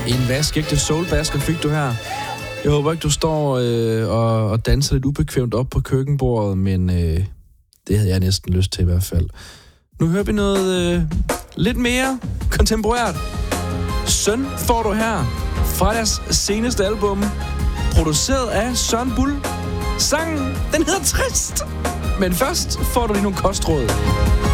En vaskægte soulbasker fik du her. Jeg håber ikke, du står og danser lidt ubekvemt op på køkkenbordet, men det havde jeg næsten lyst til i hvert fald. Nu hører vi noget lidt mere kontemporært. Søn får du her fra deres seneste album, produceret af Søren Bull. Sangen, den hedder Trist. Men først får du lige nogle kostråd.